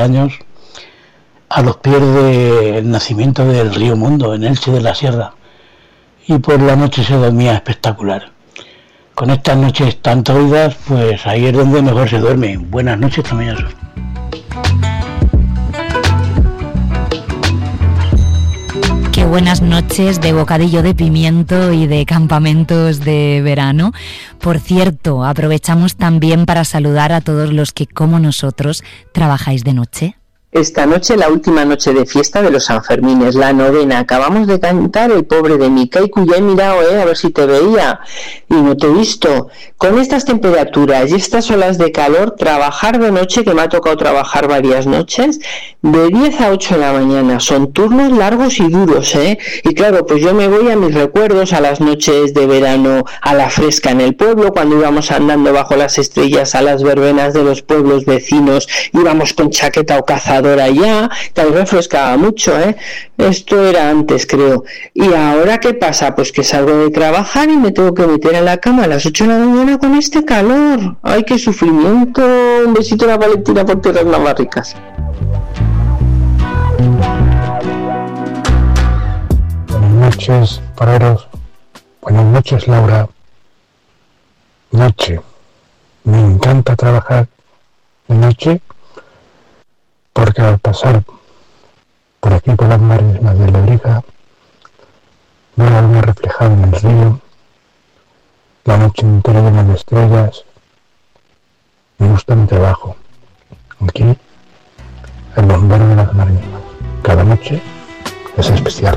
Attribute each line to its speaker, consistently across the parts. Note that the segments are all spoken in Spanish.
Speaker 1: años a los pies del nacimiento del río Mundo, en Elche de la Sierra, y por la noche se dormía espectacular. Con estas noches tan torridas, pues ahí es donde mejor se duerme. Buenas noches también.
Speaker 2: Qué buenas noches de bocadillo de pimiento y de campamentos de verano. Por cierto, aprovechamos también para saludar a todos los que, como nosotros, trabajáis de noche.
Speaker 3: Esta noche, la última noche de fiesta de los Sanfermines, la 9ª. Acabamos de cantar El pobre de mi Kaiku. Ya he mirado, a ver si te veía y no te he visto. Con estas temperaturas y estas olas de calor, trabajar de noche, que me ha tocado trabajar varias noches, de 10 a 8 de la mañana. Son turnos largos y duros, Y claro, pues yo me voy a mis recuerdos, a las noches de verano, a la fresca en el pueblo, cuando íbamos andando bajo las estrellas a las verbenas de los pueblos vecinos, íbamos con chaqueta o cazadora ya, que refrescaba mucho, Esto era antes, creo. Y ahora, ¿qué pasa? Pues que salgo de trabajar y me tengo que meter en la cama a las 8 de la mañana con este calor. ¡Ay, qué sufrimiento! Un besito a la Valentina por tierras navarricas.
Speaker 4: Buenas noches, fareros. Buenas noches, Laura. Noche. Me encanta trabajar de noche, porque al pasar por aquí por las marismas de Lebrija, veo algo reflejado en el río, la noche entera llena de estrellas. Me gusta mi trabajo. Aquí, el bombero de las marismas. Cada noche es especial.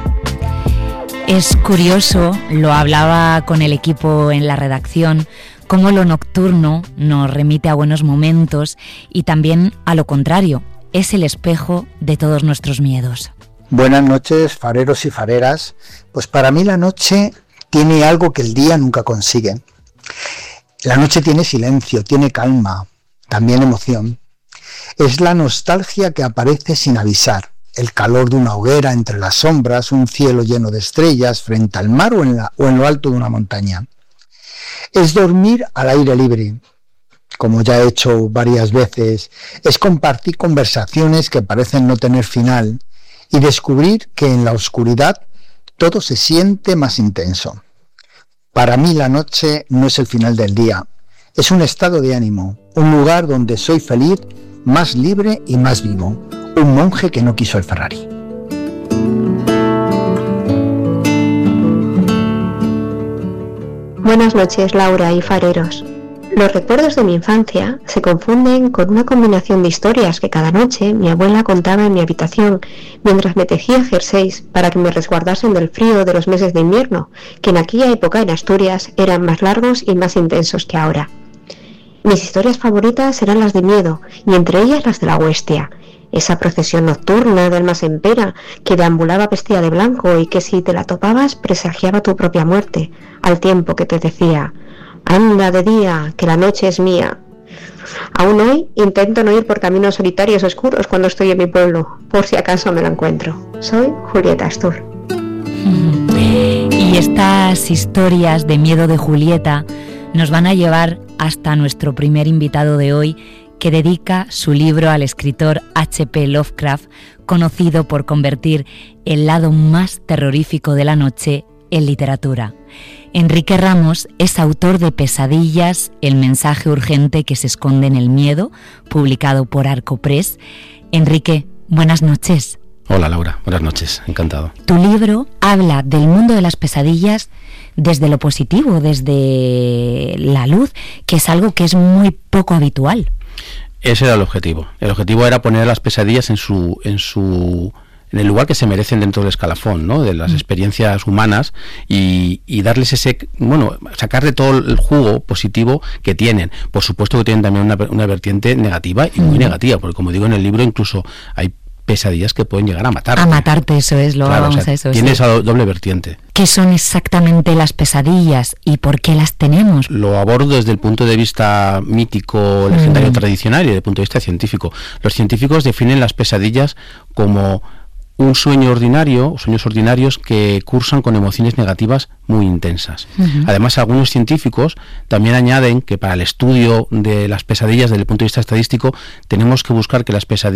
Speaker 2: Es curioso, lo hablaba con el equipo en la redacción, cómo lo nocturno nos remite a buenos momentos y también a lo contrario, es el espejo de todos nuestros miedos.
Speaker 5: Buenas noches, fareros y fareras. Pues para mí la noche tiene algo que el día nunca consigue. La noche tiene silencio, tiene calma, también emoción. Es la nostalgia que aparece sin avisar. El calor de una hoguera entre las sombras, un cielo lleno de estrellas frente al mar o en lo alto de una montaña. Es dormir al aire libre, como ya he hecho varias veces. Es compartir conversaciones que parecen no tener final y descubrir que en la oscuridad todo se siente más intenso. Para mí la noche no es el final del día, es un estado de ánimo, un lugar donde soy feliz, más libre y más vivo. Un monje que no quiso el Ferrari.
Speaker 6: Buenas noches, Laura y fareros. Los recuerdos de mi infancia se confunden con una combinación de historias que cada noche mi abuela contaba en mi habitación mientras me tejía jerseys para que me resguardasen del frío de los meses de invierno, que en aquella época en Asturias eran más largos y más intensos que ahora. Mis historias favoritas eran las de miedo, y entre ellas las de la Huestia, esa procesión nocturna de almas en pera que deambulaba vestida de blanco y que si te la topabas presagiaba tu propia muerte, al tiempo que te decía: anda de día, que la noche es mía. Aún hoy intento no ir por caminos solitarios oscuros cuando estoy en mi pueblo, por si acaso me lo encuentro. Soy Julieta Astur.
Speaker 2: Y estas historias de miedo de Julieta nos van a llevar hasta nuestro primer invitado de hoy, que dedica su libro al escritor H.P. Lovecraft, conocido por convertir el lado más terrorífico de la noche en literatura. Enrique Ramos es autor de Pesadillas, el mensaje urgente que se esconde en el miedo, publicado por Arco Press. Enrique, buenas noches.
Speaker 7: Hola Laura, buenas noches, encantado.
Speaker 2: Tu libro habla del mundo de las pesadillas desde lo positivo, desde la luz, que es algo que es muy poco habitual.
Speaker 7: Ese era el objetivo. El objetivo era poner las pesadillas en el lugar que se merecen dentro del escalafón, ¿no? De las experiencias humanas y darles sacarle todo el jugo positivo que tienen. Por supuesto que tienen también una vertiente negativa y muy negativa, porque como digo en el libro, incluso hay pesadillas que pueden llegar a matarte.
Speaker 2: A matarte, eso es, lo vamos a eso.
Speaker 7: Tiene esa doble vertiente.
Speaker 2: ¿Qué son exactamente las pesadillas y por qué las tenemos?
Speaker 7: Lo abordo desde el punto de vista mítico, legendario, tradicional y desde el punto de vista científico. Los científicos definen las pesadillas como un sueño ordinario, o sueños ordinarios que cursan con emociones negativas muy intensas. Además, algunos científicos también añaden que para el estudio de las pesadillas desde el punto de vista estadístico tenemos que buscar que las pesadillas